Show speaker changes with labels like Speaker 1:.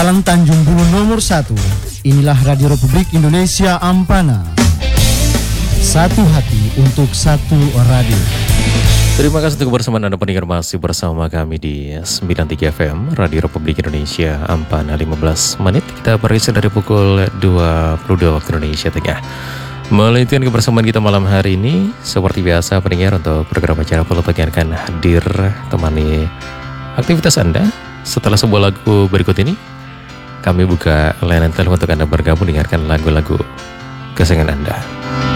Speaker 1: Pangkalan Tanjung Bulu nomor 1. Inilah Radio Republik Indonesia Ampana. Satu hati untuk satu radio.
Speaker 2: Terima kasih untuk kebersamaan Anda pendengar, masih bersama kami di 93 FM Radio Republik Indonesia Ampana. 15 menit kita berisi dari pukul 22 waktu Indonesia Tengah. Melanjutkan kebersamaan kita malam hari ini, seperti biasa pendengar, untuk program acara Politik yang akan hadir temani aktivitas Anda. Setelah sebuah lagu berikut ini, kami buka layanan telepon untuk Anda bergabung dengarkan lagu-lagu kesayangan Anda.